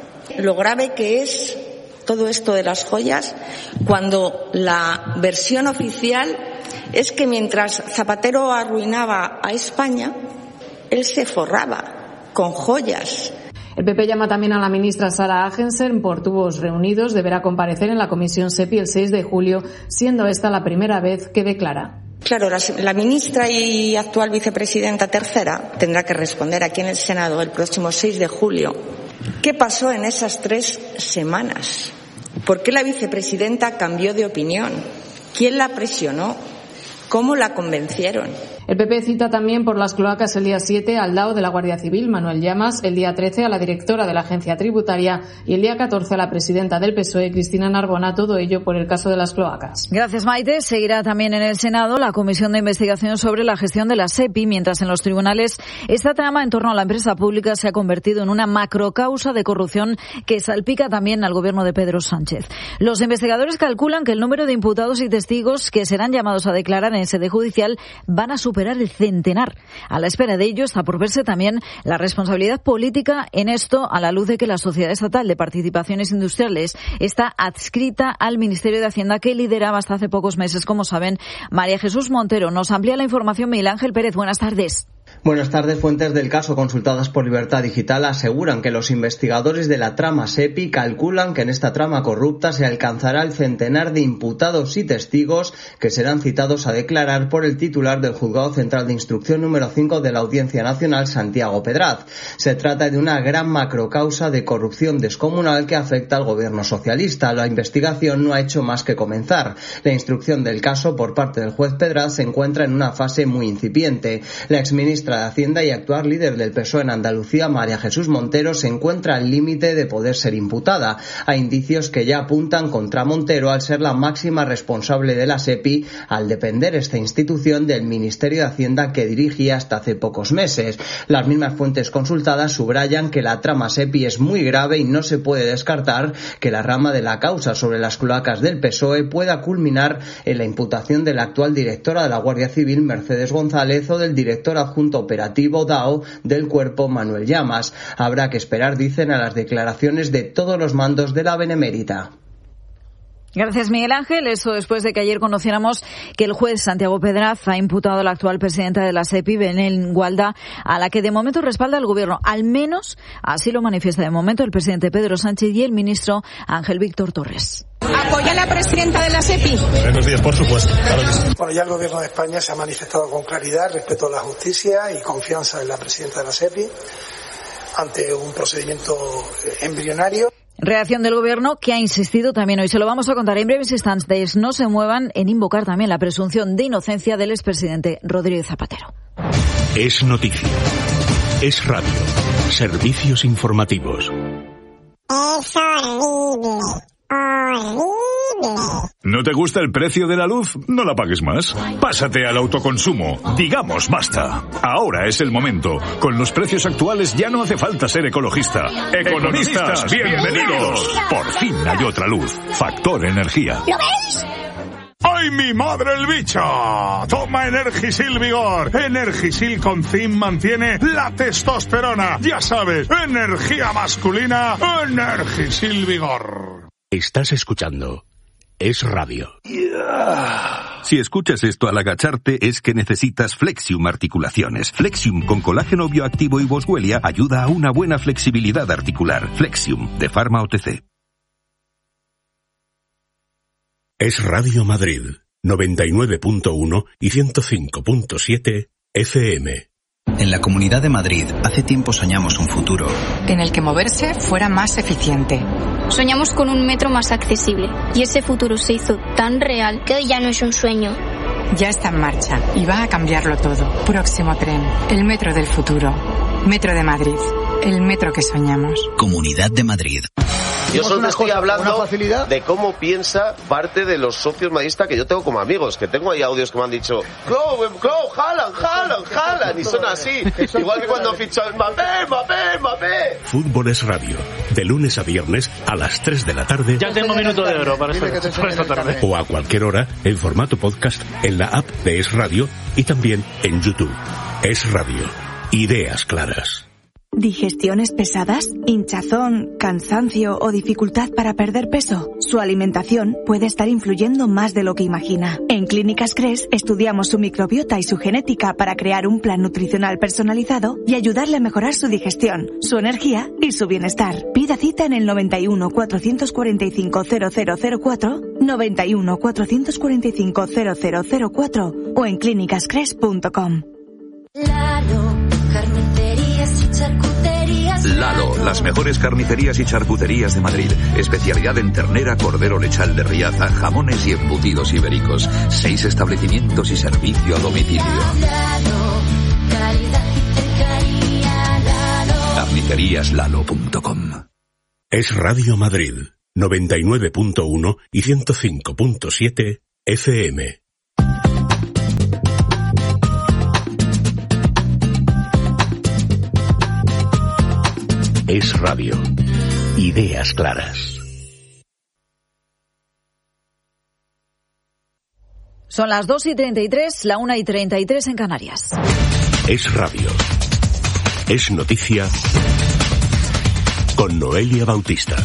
Lo grave que es todo esto de las joyas, cuando la versión oficial es que mientras Zapatero arruinaba a España, él se forraba con joyas. El P P llama también a la ministra Sara Agesen por tubos reunidos. Deberá comparecer en la Comisión SEPI el seis de julio, siendo esta la primera vez que declara. Claro, la, la ministra y actual vicepresidenta tercera tendrá que responder aquí en el Senado el próximo seis de julio. ¿Qué pasó en esas tres semanas? ¿Por qué la vicepresidenta cambió de opinión? ¿Quién la presionó? ¿Cómo la convencieron? El P P cita también por las cloacas el día siete al D A O de la Guardia Civil, Manuel Llamas, el día trece a la directora de la Agencia Tributaria y el día catorce a la presidenta del P S O E, Cristina Narbona, todo ello por el caso de las cloacas. Gracias, Maite. Seguirá también en el Senado la comisión de investigación sobre la gestión de la SEPI, mientras en los tribunales esta trama en torno a la empresa pública se ha convertido en una macrocausa de corrupción que salpica también al gobierno de Pedro Sánchez. Los investigadores calculan que el número de imputados y testigos que serán llamados a declarar en sede judicial van a superar el centenar. A la espera de ello está por verse también la responsabilidad política en esto, a la luz de que la Sociedad Estatal de Participaciones Industriales está adscrita al Ministerio de Hacienda, que lideraba hasta hace pocos meses, como saben, María Jesús Montero. Nos amplía la información Miguel Ángel Pérez. Buenas tardes. Buenas tardes. Fuentes del caso consultadas por Libertad Digital aseguran que los investigadores de la trama SEPI calculan que en esta trama corrupta se alcanzará el centenar de imputados y testigos que serán citados a declarar por el titular del Juzgado Central de Instrucción número cinco de la Audiencia Nacional, Santiago Pedraz. Se trata de una gran macrocausa de corrupción descomunal que afecta al gobierno socialista. La investigación no ha hecho más que comenzar. La instrucción del caso por parte del juez Pedraz se encuentra en una fase muy incipiente. La exministra de Hacienda y actual líder del P S O E en Andalucía, María Jesús Montero, se encuentra al límite de poder ser imputada. Hay indicios que ya apuntan contra Montero al ser la máxima responsable de la SEPI, al depender esta institución del Ministerio de Hacienda que dirigía hasta hace pocos meses. Las mismas fuentes consultadas subrayan que la trama SEPI es muy grave y no se puede descartar que la rama de la causa sobre las cloacas del P S O E pueda culminar en la imputación de la actual directora de la Guardia Civil, Mercedes González, o del director adjunto operativo D A O del Cuerpo, Manuel Llamas. Habrá que esperar, dicen, a las declaraciones de todos los mandos de la Benemérita. Gracias, Miguel Ángel. Eso después de que ayer conociéramos que el juez Santiago Pedraz ha imputado a la actual presidenta de la SEPI, Belén Gualda, a la que de momento respalda el Gobierno. Al menos así lo manifiesta de momento el presidente Pedro Sánchez y el ministro Ángel Víctor Torres. ¿Apoya a la presidenta de la SEPI? Buenos días, por supuesto. Claro que sí. Bueno, ya el Gobierno de España se ha manifestado con claridad respecto a la justicia y confianza en la presidenta de la SEPI ante un procedimiento embrionario. Reacción del Gobierno, que ha insistido también hoy. Se lo vamos a contar en breves instantes. No se muevan en invocar también la presunción de inocencia del expresidente Rodríguez Zapatero. Es noticia. Es radio. Servicios informativos. Es horrible. Horrible. ¿No te gusta el precio de la luz? No la pagues más. Pásate al autoconsumo. Digamos basta. Ahora es el momento. Con los precios actuales ya no hace falta ser ecologista. Economistas, bienvenidos. Por fin hay otra luz. Factor Energía. ¿Lo veis? ¡Ay, mi madre el bicho! Toma Energisil Vigor. Energisil con zinc mantiene la testosterona. Ya sabes, energía masculina, Energisil Vigor. Estás escuchando Es Radio. Yeah. Si escuchas esto al agacharte es que necesitas Flexium Articulaciones. Flexium con colágeno bioactivo y boswellia ayuda a una buena flexibilidad articular. Flexium de Pharma O T C. Es Radio Madrid, noventa y nueve punto uno y ciento cinco punto siete F M. En la Comunidad de Madrid hace tiempo soñamos un futuro en el que moverse fuera más eficiente. Soñamos con un metro más accesible y ese futuro se hizo tan real que hoy ya no es un sueño. Ya está en marcha y va a cambiarlo todo. Próximo tren, el metro del futuro. Metro de Madrid, el metro que soñamos. Comunidad de Madrid. Yo solo estoy hablando de cómo piensa parte de los socios madridistas que yo tengo como amigos, que tengo ahí audios que me han dicho Clow, Clow, Haaland, Haaland, Haaland, y son así, igual que cuando fichó Mbappé, Mbappé, Mbappé. Fútbol es radio, de lunes a viernes a las tres de la tarde. Ya tengo minuto de oro para esta, para esta tarde. O a cualquier hora en formato podcast en la app de Es Radio y también en YouTube. Es Radio, ideas claras. ¿Digestiones pesadas? ¿Hinchazón, cansancio o dificultad para perder peso? Su alimentación puede estar influyendo más de lo que imagina. En Clínicas Cres estudiamos su microbiota y su genética para crear un plan nutricional personalizado y ayudarle a mejorar su digestión, su energía y su bienestar. Pida cita en el noventa y uno, cuatrocientos cuarenta y cinco, cero cero cero cuatro, noventa y uno, cuatrocientos cuarenta y cinco, cero cero cero cuatro o en clínicas cres punto com. Lalo, las mejores carnicerías y charcuterías de Madrid. Especialidad en ternera, cordero lechal de Riaza, jamones y embutidos ibéricos. Seis establecimientos y servicio a domicilio. carnicerías lalo punto com. Es Radio Madrid, noventa y nueve punto uno y ciento cinco punto siete F M. Es Radio. Ideas claras. Son las dos y treinta y tres, la una y treinta y tres en Canarias. Es Radio. Es noticia. con Noelia Bautista.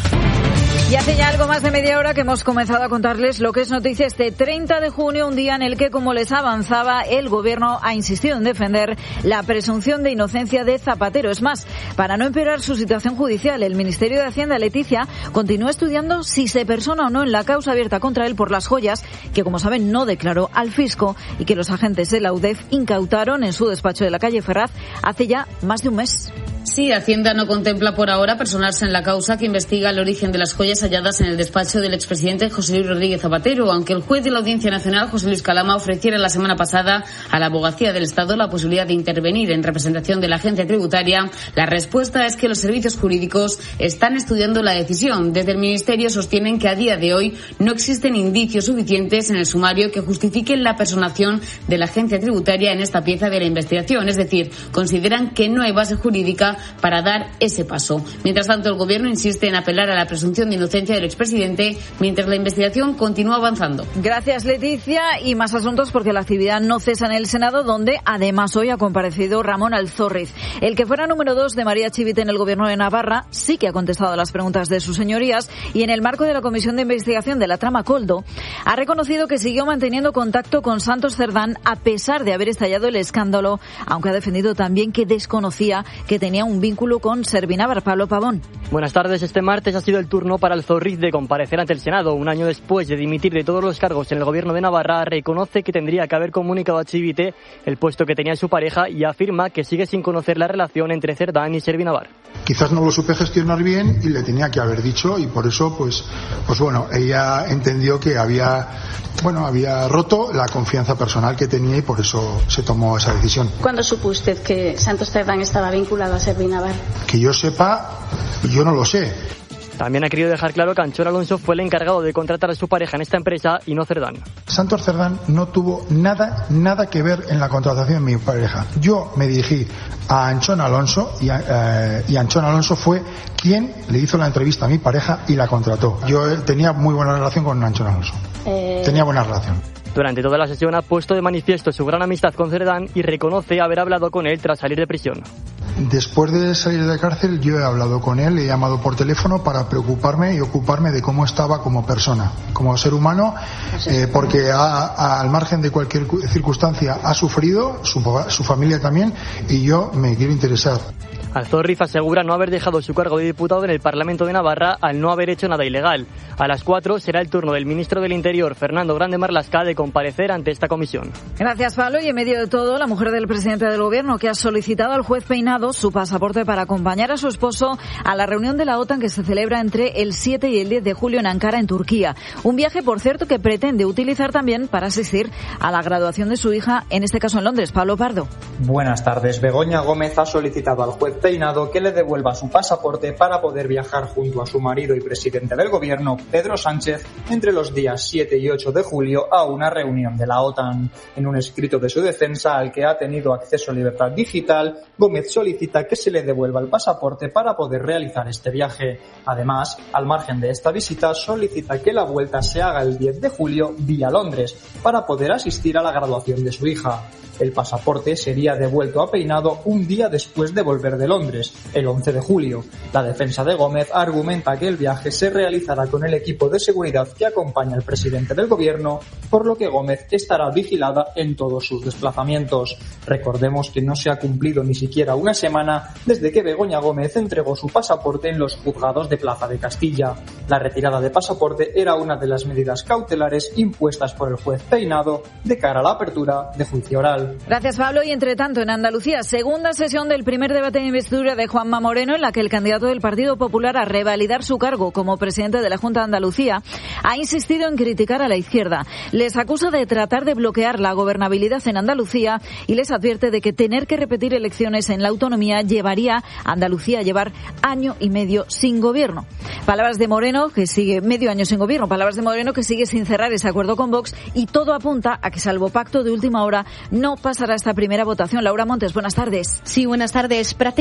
Y hace ya algo más de media hora que hemos comenzado a contarles lo que es noticia este treinta de junio, un día en el que, como les avanzaba, el Gobierno ha insistido en defender la presunción de inocencia de Zapatero. Es más, para no empeorar su situación judicial, el Ministerio de Hacienda, Leticia, continúa estudiando si se persona o no en la causa abierta contra él por las joyas que, como saben, no declaró al fisco y que los agentes de la U D E F incautaron en su despacho de la calle Ferraz hace ya más de un mes. Sí, Hacienda no contempla por ahora personarse en la causa que investiga el origen de las joyas halladas en el despacho del expresidente José Luis Rodríguez Zapatero, aunque el juez de la Audiencia Nacional, José Luis Calama, ofreciera la semana pasada a la Abogacía del Estado la posibilidad de intervenir en representación de la agencia tributaria. La respuesta es que los servicios jurídicos están estudiando la decisión. Desde el Ministerio sostienen que a día de hoy no existen indicios suficientes en el sumario que justifiquen la personación de la agencia tributaria en esta pieza de la investigación. Es decir, consideran que no hay base jurídica para dar ese paso. Mientras tanto, el Gobierno insiste en apelar a la presunción de inocencia del expresidente mientras la investigación continúa avanzando. Gracias, Leticia. Y más asuntos porque la actividad no cesa en el Senado, donde además hoy ha comparecido Ramón Alzorriz. El que fuera número dos de María Chivite en el Gobierno de Navarra sí que ha contestado a las preguntas de sus señorías y en el marco de la Comisión de Investigación de la trama Koldo ha reconocido que siguió manteniendo contacto con Santos Cerdán a pesar de haber estallado el escándalo, aunque ha defendido también que desconocía que tenía un vínculo con Servinávar. Pablo Pavón. Buenas tardes. Este martes ha sido el turno para Alzorriz de comparecer ante el Senado. Un año después de dimitir de todos los cargos en el Gobierno de Navarra, reconoce que tendría que haber comunicado a Chivite el puesto que tenía su pareja y afirma que sigue sin conocer la relación entre Cerdán y Servinávar. Quizás no lo supe gestionar bien y le tenía que haber dicho y por eso, pues, pues bueno, ella entendió que había, bueno, había roto la confianza personal que tenía y por eso se tomó esa decisión. ¿Cuándo supo usted que Santos Cerdán estaba vinculado a Servinávar? Que yo sepa, yo no lo sé. También ha querido dejar claro que Anchón Alonso fue el encargado de contratar a su pareja en esta empresa y no Cerdán. Santos Cerdán no tuvo nada, nada que ver en la contratación de mi pareja. Yo me dirigí a Anchón Alonso y, eh, y Anchón Alonso fue quien le hizo la entrevista a mi pareja y la contrató. Yo eh, tenía muy buena relación con Anchón Alonso. Eh... Tenía buena relación. Durante toda la sesión ha puesto de manifiesto su gran amistad con Cerdán y reconoce haber hablado con él tras salir de prisión. Después de salir de cárcel yo he hablado con él, le he llamado por teléfono para preocuparme y ocuparme de cómo estaba como persona, como ser humano, eh, porque ha, a, al margen de cualquier circunstancia ha sufrido, su, su familia también, y yo me quiero interesar. Alzorriz asegura no haber dejado su cargo de diputado en el Parlamento de Navarra al no haber hecho nada ilegal. A las cuatro será el turno del ministro del Interior, Fernando Grande Marlaska, de comparecer ante esta comisión. Gracias, Pablo. Y en medio de todo, la mujer del presidente del Gobierno, que ha solicitado al juez Peinado su pasaporte para acompañar a su esposo a la reunión de la OTAN que se celebra entre el siete y el diez de julio en Ankara, en Turquía. Un viaje, por cierto, que pretende utilizar también para asistir a la graduación de su hija, en este caso en Londres. Pablo Pardo. Buenas tardes. Begoña Gómez ha solicitado al juez Peinado que le devuelva su pasaporte para poder viajar junto a su marido y presidente del Gobierno, Pedro Sánchez, entre los días siete y ocho de julio a una reunión de la OTAN. En un escrito de su defensa, al que ha tenido acceso a Libertad Digital, Gómez solicita que se le devuelva el pasaporte para poder realizar este viaje. Además, al margen de esta visita, solicita que la vuelta se haga el diez de julio vía Londres para poder asistir a la graduación de su hija. El pasaporte sería devuelto a Peinado un día después de volver de Londres, el once de julio. La defensa de Gómez argumenta que el viaje se realizará con el equipo de seguridad que acompaña al presidente del Gobierno, por lo que Gómez estará vigilada en todos sus desplazamientos. Recordemos que no se ha cumplido ni siquiera una semana desde que Begoña Gómez entregó su pasaporte en los juzgados de Plaza de Castilla. La retirada de pasaporte era una de las medidas cautelares impuestas por el juez Peinado de cara a la apertura de juicio oral. Gracias, Pablo. Y entre tanto, en Andalucía, segunda sesión del primer debate de investidura de Juanma Moreno, en la que el candidato del Partido Popular a revalidar su cargo como presidente de la Junta de Andalucía ha insistido en criticar a la izquierda. Les acusa de tratar de bloquear la gobernabilidad en Andalucía y les advierte de que tener que repetir elecciones en la autonomía llevaría a Andalucía a llevar año y medio sin gobierno. Palabras de Moreno, que sigue medio año sin gobierno, palabras de Moreno que sigue sin cerrar ese acuerdo con Vox, y todo apunta a que, salvo pacto de última hora, no pasará esta primera votación. Laura Montes, buenas tardes. Sí, buenas tardes. Prácticamente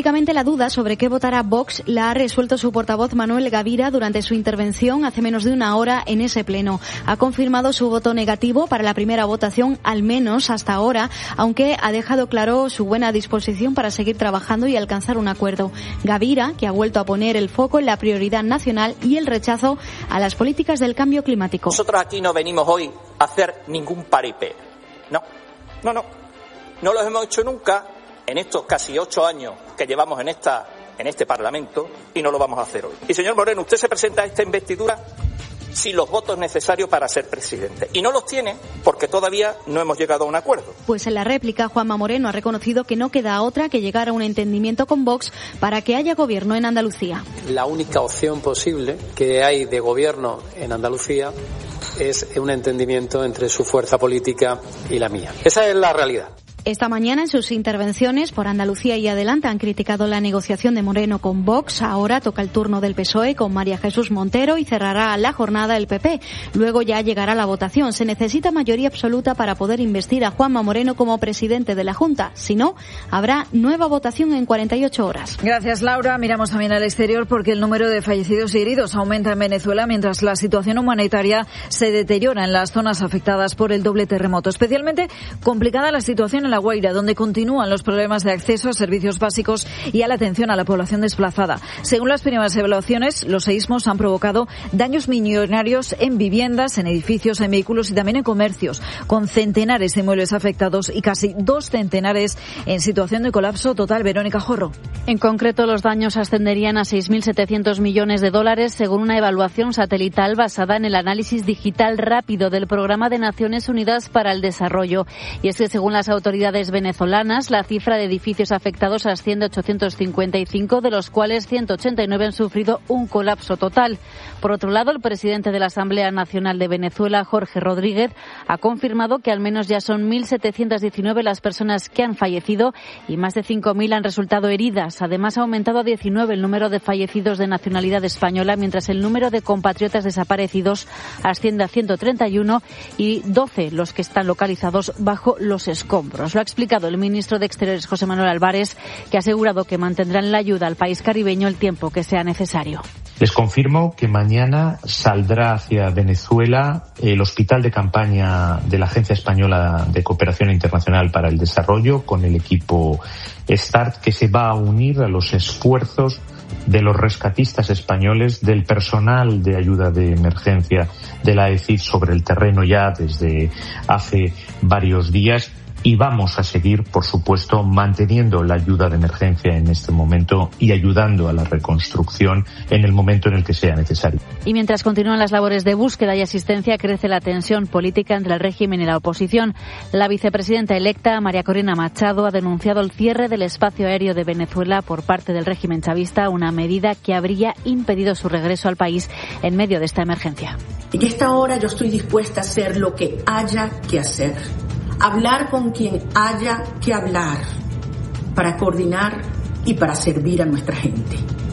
Únicamente la duda sobre qué votará Vox la ha resuelto su portavoz Manuel Gavira durante su intervención hace menos de una hora en ese pleno. Ha confirmado su voto negativo para la primera votación, al menos hasta ahora, aunque ha dejado claro su buena disposición para seguir trabajando y alcanzar un acuerdo. Gavira, que ha vuelto a poner el foco en la prioridad nacional y el rechazo a las políticas del cambio climático. Nosotros aquí no venimos hoy a hacer ningún paripé. No, no, no. No lo hemos hecho nunca en estos casi ocho años que llevamos en esta en este Parlamento y no lo vamos a hacer hoy. Y señor Moreno, usted se presenta a esta investidura sin los votos necesarios para ser presidente. Y no los tiene porque todavía no hemos llegado a un acuerdo. Pues en la réplica, Juanma Moreno ha reconocido que no queda otra que llegar a un entendimiento con Vox para que haya gobierno en Andalucía. La única opción posible que hay de gobierno en Andalucía es un entendimiento entre su fuerza política y la mía. Esa es la realidad. Esta mañana, en sus intervenciones por Andalucía y Adelante, han criticado la negociación de Moreno con Vox. Ahora toca el turno del P S O E con María Jesús Montero y cerrará la jornada el P P. Luego ya llegará la votación. Se necesita mayoría absoluta para poder investir a Juanma Moreno como presidente de la Junta. Si no, habrá nueva votación en cuarenta y ocho horas. Gracias, Laura. Miramos también al exterior porque el número de fallecidos y heridos aumenta en Venezuela mientras la situación humanitaria se deteriora en las zonas afectadas por el doble terremoto. Especialmente complicada la situación en la Guaira, donde continúan los problemas de acceso a servicios básicos y a la atención a la población desplazada. Según las primeras evaluaciones, los seísmos han provocado daños millonarios en viviendas, en edificios, en vehículos y también en comercios, con centenares de inmuebles afectados y casi dos centenares en situación de colapso total. Verónica Jorro. En concreto, los daños ascenderían a seis mil setecientos millones de dólares, según una evaluación satelital basada en el análisis digital rápido del Programa de Naciones Unidas para el Desarrollo. Y es que, según las autoridades venezolanas, la cifra de edificios afectados asciende a ochocientos cincuenta y cinco, de los cuales ciento ochenta y nueve han sufrido un colapso total. Por otro lado, el presidente de la Asamblea Nacional de Venezuela, Jorge Rodríguez, ha confirmado que al menos ya son mil setecientos diecinueve las personas que han fallecido y más de cinco mil han resultado heridas. Además, ha aumentado a diecinueve el número de fallecidos de nacionalidad española, mientras el número de compatriotas desaparecidos asciende a ciento treinta y uno y doce los que están localizados bajo los escombros. Lo ha explicado el ministro de Exteriores, José Manuel Álvarez, que ha asegurado que mantendrán la ayuda al país caribeño el tiempo que sea necesario. Les confirmo que mañana saldrá hacia Venezuela el hospital de campaña de la Agencia Española de Cooperación Internacional para el Desarrollo con el equipo START, que se va a unir a los esfuerzos de los rescatistas españoles, del personal de ayuda de emergencia de la E C I sobre el terreno ya desde hace varios días. Y vamos a seguir, por supuesto, manteniendo la ayuda de emergencia en este momento y ayudando a la reconstrucción en el momento en el que sea necesario. Y mientras continúan las labores de búsqueda y asistencia, crece la tensión política entre el régimen y la oposición. La vicepresidenta electa, María Corina Machado, ha denunciado el cierre del espacio aéreo de Venezuela por parte del régimen chavista, una medida que habría impedido su regreso al país en medio de esta emergencia. En esta hora yo estoy dispuesta a hacer lo que haya que hacer. Hablar con quien haya que hablar para coordinar y para servir a nuestra gente.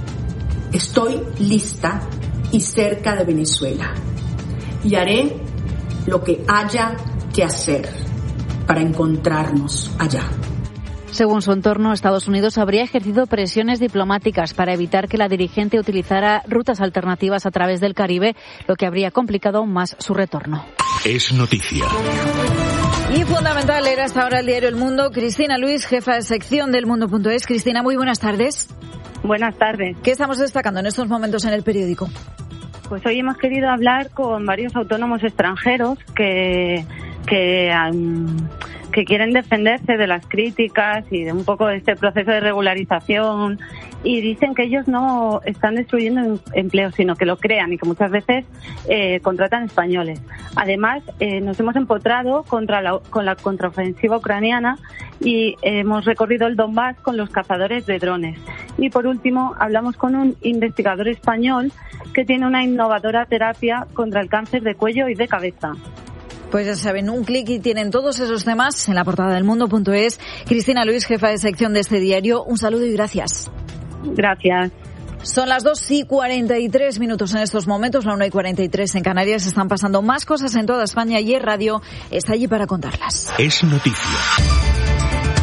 Estoy lista y cerca de Venezuela y haré lo que haya que hacer para encontrarnos allá. Según su entorno, Estados Unidos habría ejercido presiones diplomáticas para evitar que la dirigente utilizara rutas alternativas a través del Caribe, lo que habría complicado aún más su retorno. Es noticia. Y fundamental era hasta ahora el diario El Mundo. Cristina Luis, jefa de sección del Mundo punto es. Cristina, muy buenas tardes. Buenas tardes. ¿Qué estamos destacando en estos momentos en el periódico? Pues hoy hemos querido hablar con varios autónomos extranjeros que, que, um, que quieren defenderse de las críticas y de un poco de este proceso de regularización, y dicen que ellos no están destruyendo empleos, sino que lo crean y que muchas veces eh, contratan españoles. Además, eh, nos hemos empotrado contra la, con la contraofensiva ucraniana y eh, hemos recorrido el Donbass con los cazadores de drones. Y por último, hablamos con un investigador español que tiene una innovadora terapia contra el cáncer de cuello y de cabeza. Pues ya saben, un clic y tienen todos esos temas en la portada del Mundo punto es. Cristina Luis, jefa de sección de este diario, un saludo y gracias. Gracias. Son las dos y cuarenta y tres minutos en estos momentos, la una y cuarenta y tres en Canarias. Están pasando más cosas en toda España y Es Radio está allí para contarlas. Es noticia.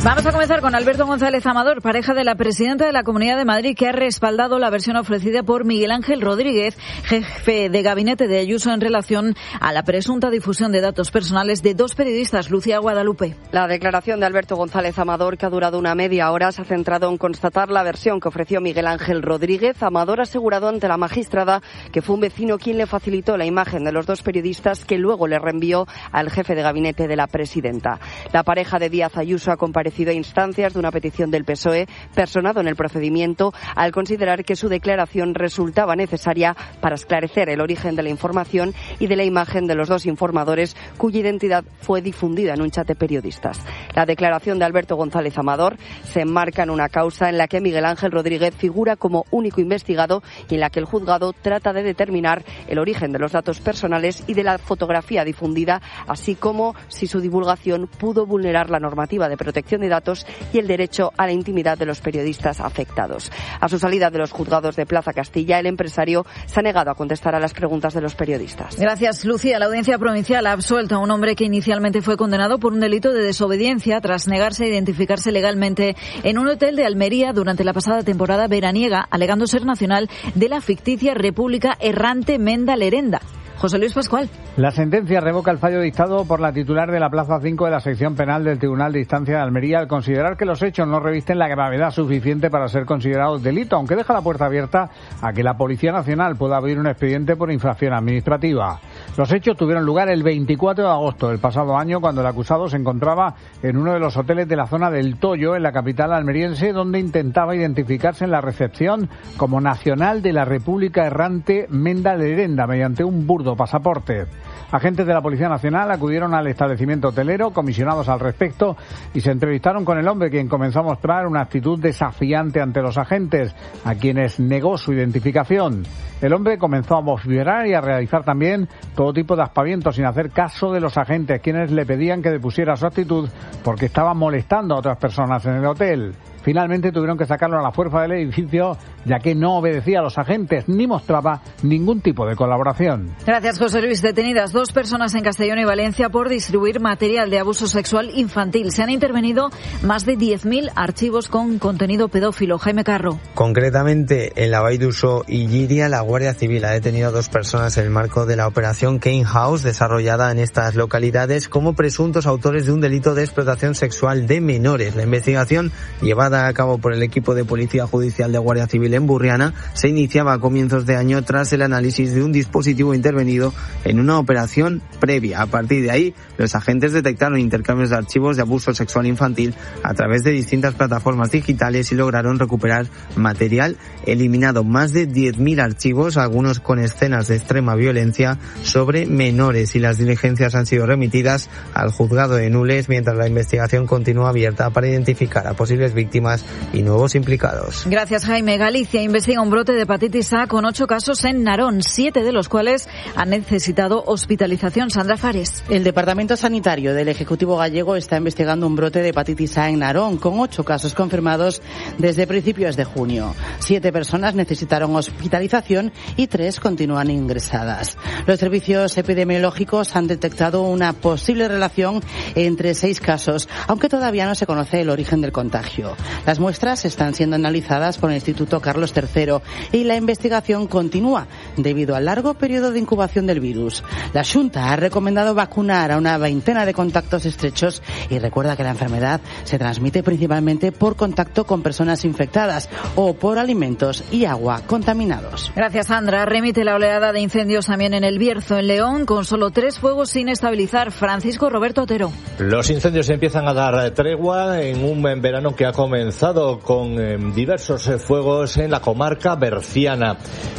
Vamos a comenzar con Alberto González Amador, pareja de la presidenta de la Comunidad de Madrid, que ha respaldado la versión ofrecida por Miguel Ángel Rodríguez, jefe de gabinete de Ayuso, en relación a la presunta difusión de datos personales de dos periodistas. Lucía Guadalupe. La declaración de Alberto González Amador, que ha durado una media hora, se ha centrado en constatar la versión que ofreció Miguel Ángel Rodríguez. Amador ha asegurado ante la magistrada que fue un vecino quien le facilitó la imagen de los dos periodistas, que luego le reenvió al jefe de gabinete de la presidenta. La pareja de Díaz Ayuso ha comparecido a instancias de una petición del P S O E personado en el procedimiento, al considerar que su declaración resultaba necesaria para esclarecer el origen de la información y de la imagen de los dos informadores, cuya identidad fue difundida en un chat de periodistas. La declaración de Alberto González Amador se enmarca en una causa en la que Miguel Ángel Rodríguez figura como único investigado y en la que el juzgado trata de determinar el origen de los datos personales y de la fotografía difundida, así como si su divulgación pudo vulnerar la normativa de protección de datos y el derecho a la intimidad de los periodistas afectados. A su salida de los juzgados de Plaza Castilla, el empresario se ha negado a contestar a las preguntas de los periodistas. Gracias, Lucía. La Audiencia Provincial ha absuelto a un hombre que inicialmente fue condenado por un delito de desobediencia tras negarse a identificarse legalmente en un hotel de Almería durante la pasada temporada veraniega, alegando ser nacional de la ficticia República Errante Menda Lerenda. José Luis Pascual. La sentencia revoca el fallo dictado por la titular de la Plaza cinco de la sección penal del Tribunal de Instancia de Almería, al considerar que los hechos no revisten la gravedad suficiente para ser considerados delito, aunque deja la puerta abierta a que la Policía Nacional pueda abrir un expediente por infracción administrativa. Los hechos tuvieron lugar el veinticuatro de agosto del pasado año, cuando el acusado se encontraba en uno de los hoteles de la zona del Toyo, en la capital almeriense, donde intentaba identificarse en la recepción como nacional de la República Errante Menda Lerenda mediante un burdo pasaporte. Agentes de la Policía Nacional acudieron al establecimiento hotelero, comisionados al respecto, y se entrevistaron con el hombre, quien comenzó a mostrar una actitud desafiante ante los agentes, a quienes negó su identificación. El hombre comenzó a vociferar y a realizar también todo tipo de aspavientos, sin hacer caso de los agentes, quienes le pedían que depusiera su actitud porque estaba molestando a otras personas en el hotel. Finalmente tuvieron que sacarlo a la fuerza del edificio, ya que no obedecía a los agentes ni mostraba ningún tipo de colaboración. Gracias, José Luis. Detenidas dos personas en Castellón y Valencia por distribuir material de abuso sexual infantil. Se han intervenido más de diez mil archivos con contenido pedófilo. Jaime Carro. Concretamente, en la Vall d'Uso y Llíria, la Guardia Civil ha detenido a dos personas en el marco de la operación Cane House, desarrollada en estas localidades, como presuntos autores de un delito de explotación sexual de menores. La investigación, llevada a cabo por el equipo de Policía Judicial de Guardia Civil en Burriana, se iniciaba a comienzos de año tras el análisis de un dispositivo intervenido en una operación previa. A partir de ahí, los agentes detectaron intercambios de archivos de abuso sexual infantil a través de distintas plataformas digitales y lograron recuperar material eliminado, más de diez mil archivos, algunos con escenas de extrema violencia sobre menores, y las diligencias han sido remitidas al juzgado de Nules, mientras la investigación continúa abierta para identificar a posibles víctimas y nuevos implicados. Gracias, Jaime. Galicia investiga un brote de hepatitis A con ocho casos en Narón, siete de los cuales han necesitado hospitalización. Sandra Fares. El Departamento Sanitario del Ejecutivo gallego está investigando un brote de hepatitis A en Narón, con ocho casos confirmados desde principios de junio. Siete personas necesitaron hospitalización y tres continúan ingresadas. Los servicios epidemiológicos han detectado una posible relación entre seis casos, aunque todavía no se conoce el origen del contagio. Las muestras están siendo analizadas por el Instituto Carlos tercero y la investigación continúa debido al largo periodo de incubación del virus. La Xunta ha recomendado vacunar a una veintena de contactos estrechos y recuerda que la enfermedad se transmite principalmente por contacto con personas infectadas o por alimentos y agua contaminados. Gracias, Sandra. Remite la oleada de incendios también en El Bierzo, en León, con solo tres fuegos sin estabilizar. Francisco Roberto Otero. Los incendios empiezan a dar tregua en un verano que ha comenzado con eh, diversos eh, fuegos en la comarca berciana.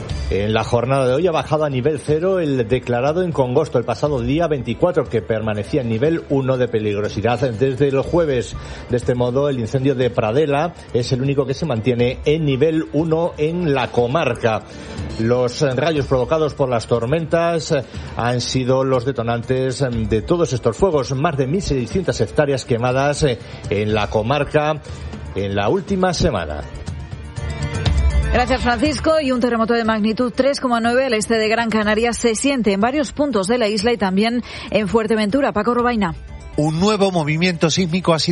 En la jornada de hoy ha bajado a nivel cero el declarado en Congosto el pasado día veinticuatro, que permanecía en nivel uno de peligrosidad desde el jueves. De este modo, el incendio de Pradela es el único que se mantiene en nivel uno en la comarca. Los rayos provocados por las tormentas han sido los detonantes de todos estos fuegos. Más de mil seiscientas hectáreas quemadas en la comarca en la última semana. Gracias, Francisco. Y un terremoto de magnitud tres coma nueve al este de Gran Canaria se siente en varios puntos de la isla y también en Fuerteventura. Paco Robaina. Un nuevo movimiento sísmico ha sido